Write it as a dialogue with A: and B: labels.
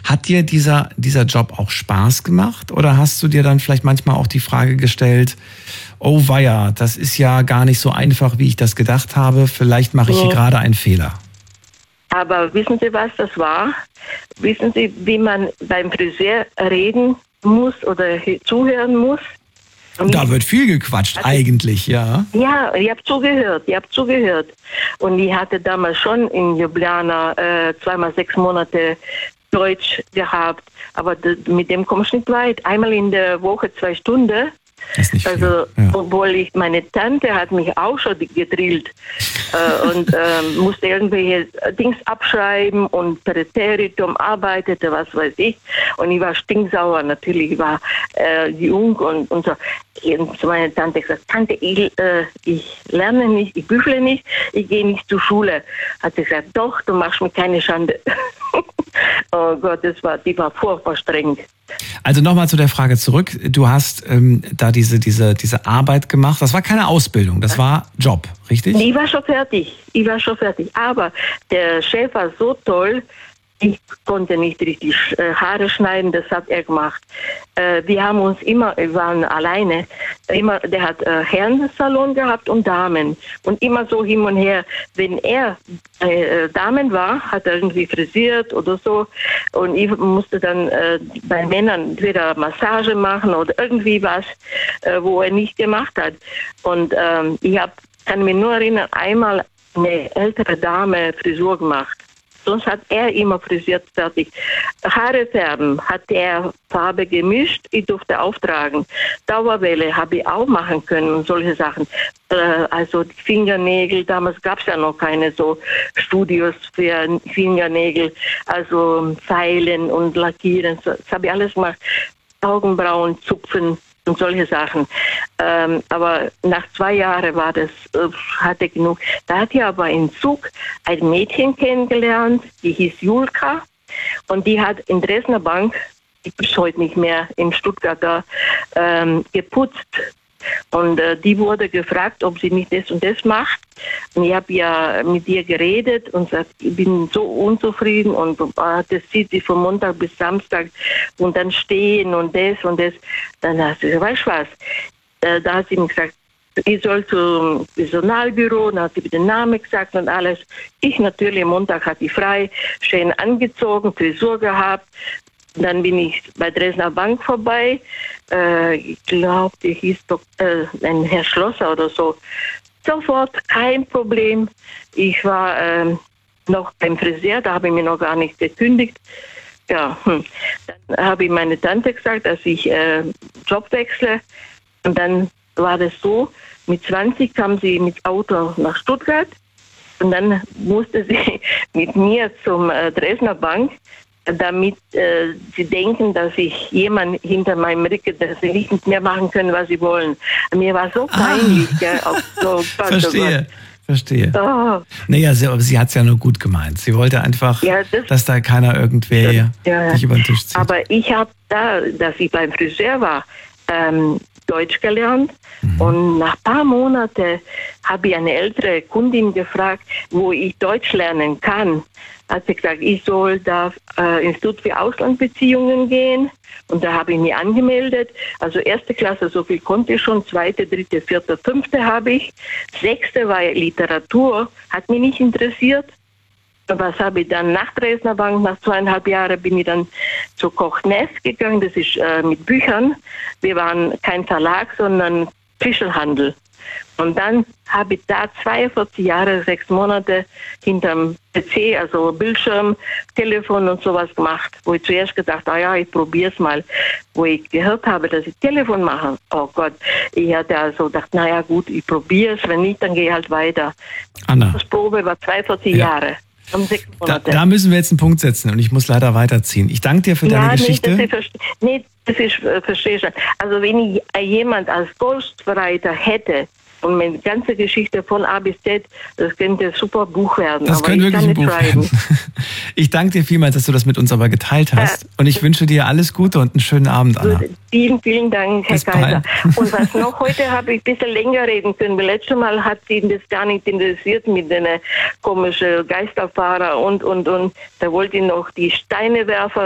A: Hat dir dieser Job auch Spaß gemacht oder hast du dir dann vielleicht manchmal auch die Frage gestellt, oh weia, das ist ja gar nicht so einfach, wie ich das gedacht habe, vielleicht mache ich hier gerade einen Fehler?
B: Aber wissen Sie, was das war? Wissen Sie, wie man beim Friseur reden muss oder zuhören muss?
A: Da wird viel gequatscht, eigentlich, ja.
B: Ja, ich habe zugehört. Und ich hatte damals schon in Ljubljana 2x6 Monate Deutsch gehabt, aber mit dem komme ich nicht weit. Einmal in der Woche 2 Stunden.
A: Das ist nicht viel.
B: Also,
A: ja.
B: obwohl meine Tante hat mich auch schon gedrillt und musste irgendwelche Dings abschreiben und Präteritum arbeitete, was weiß ich. Und ich war stinksauer natürlich, ich war jung und so. Und zu meiner Tante gesagt, Tante, ich lerne nicht, ich büffle nicht, ich gehe nicht zur Schule. Hat sie gesagt, doch, du machst mir keine Schande. Oh Gott, die war furchtbar streng.
A: Also nochmal zu der Frage zurück. Du hast da diese Arbeit gemacht. Das war keine Ausbildung, das war Job, richtig?
B: Ich war schon fertig. Aber der Chef war so toll, ich konnte nicht richtig Haare schneiden, das hat er gemacht. Wir waren alleine, der hat Herrensalon gehabt und Damen. Und immer so hin und her. Wenn er Damen war, hat er irgendwie frisiert oder so. Und ich musste dann bei Männern entweder Massage machen oder irgendwie was, wo er nicht gemacht hat. Und kann mich nur erinnern, einmal eine ältere Dame Frisur gemacht. Sonst hat er immer frisiert fertig. Haare färben hat er Farbe gemischt, ich durfte auftragen. Dauerwelle habe ich auch machen können und solche Sachen. Also die Fingernägel, damals gab es ja noch keine so Studios für Fingernägel, also Feilen und Lackieren, das habe ich alles gemacht. Augenbrauen, Zupfen und solche Sachen. Aber nach 2 Jahren war das, hatte genug. Da hat ich aber im Zug ein Mädchen kennengelernt, die hieß Julka und die hat in Dresdner Bank, die ist heute nicht mehr, in Stuttgart da, geputzt. Und die wurde gefragt, ob sie nicht das und das macht. Und ich habe ja mit ihr geredet und gesagt, ich bin so unzufrieden und das zieht sich von Montag bis Samstag und dann stehen und das und das. Dann hat sie gesagt, weißt du was? Da hat sie mir gesagt, ich soll zum Personalbüro, dann hat sie den Namen gesagt und alles. Ich natürlich, Montag hatte ich frei, schön angezogen, Frisur gehabt. Dann bin ich bei Dresdner Bank vorbei. Ich glaube, der hieß doch ein Herr Schlosser oder so. Sofort, kein Problem. Ich war noch beim Friseur, da habe ich mir noch gar nicht gekündigt. Ja, Dann habe ich meine Tante gesagt, dass ich Job wechsle. Und dann war das so, mit 20 kam sie mit Auto nach Stuttgart. Und dann musste sie mit mir zum Dresdner Bank, damit sie denken, dass ich jemand hinter meinem Rücken, dass sie nicht mehr machen können, was sie wollen. Mir war so peinlich. Ja, auch so,
A: Verstehe. Oh. Naja, sie hat es ja nur gut gemeint. Sie wollte einfach, dass da keiner irgendwer dich über den Tisch zieht.
B: Aber ich habe dass ich beim Friseur war, Deutsch gelernt. Und nach ein paar Monaten habe ich eine ältere Kundin gefragt, wo ich Deutsch lernen kann. Hat sie gesagt, ich soll da Institut für Auslandsbeziehungen gehen. Und da habe ich mich angemeldet. Also 1. Klasse, so viel konnte ich schon. 2., 3., 4., 5. habe ich. 6. war Literatur, hat mich nicht interessiert. Was habe ich dann nach Dresdner Bank, nach 2,5 Jahren bin ich dann zu Koch Ness gegangen, das ist mit Büchern. Wir waren kein Verlag, sondern Fischelhandel. Und dann habe ich da 42 Jahre, 6 Monate hinterm PC, also Bildschirm, Telefon und sowas gemacht, wo ich zuerst gedacht habe, ich probiere es mal. Wo ich gehört habe, dass ich Telefon mache, oh Gott, ich hatte also gedacht, gut, ich probiere es, wenn nicht, dann gehe ich halt weiter.
A: Anna.
B: Das Probe war 42 Jahre.
A: Da müssen wir jetzt einen Punkt setzen und ich muss leider weiterziehen. Ich danke dir für deine Geschichte.
B: Verstehe ich schon. Also wenn ich jemand als Ghostwriter hätte und meine ganze Geschichte von A bis Z, das könnte ein super Buch werden.
A: Das könnte wirklich ein Buch werden. Ich danke dir vielmals, dass du das mit uns aber geteilt hast und ich wünsche dir alles Gute und einen schönen Abend, Anna.
B: Vielen, vielen Dank, Herr Kaiser. Und was noch, heute habe ich ein bisschen länger reden können, weil letztes Mal hat sie das gar nicht interessiert mit den komischen Geisterfahrer und. Da wollte ich noch die Steine werfen.